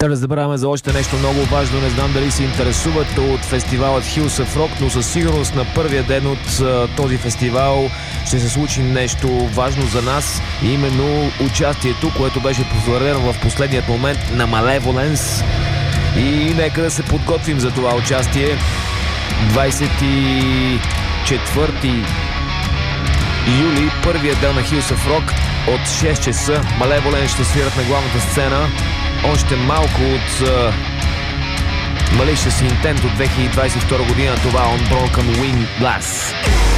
Да не забравяме за още нещо много важно. Не знам дали се интересувате от фестивалът Hills of Rock, но със сигурност на първия ден от този фестивал ще се случи нещо важно за нас. Именно участието, което беше потвърдено в последният момент на Malevolence. И нека да се подготвим за това участие. 24 юли, първия ден на Hills of Rock от 6 часа. Malevolence ще свират на главната сцена. Още малко от Malicious Intent от 2022 година. Това On Broken Wing Glass.